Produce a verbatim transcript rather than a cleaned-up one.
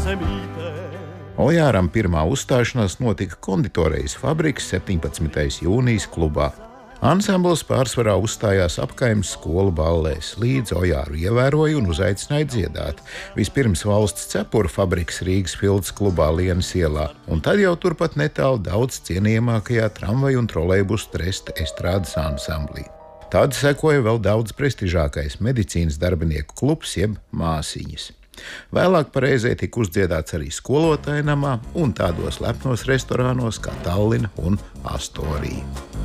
Ojāram pirmā uzstāšanās notika Konditorejas fabrikas septiņpadsmitais jūnijas klubā. Ansambls pārsvarā uzstājās apkaimes skolu ballēs, līdz Ojāru ievēroja un uzaicināja dziedāt. Vispirms valsts cepuru fabrikas Rīgas Fildes klubā Lienas ielā, un tad jau turpat netālu daudz cienījamākajā tramvaju un trolejbusu Tresta estrādes ansamblī. Tad sekoja vēl daudz prestižākais medicīnas darbinieku klubs jeb māsiņas. Vēlāk pareizē tika uzdziedāts arī skolotāju namā un tādos lepnos restorānos kā Tallina un Astorija.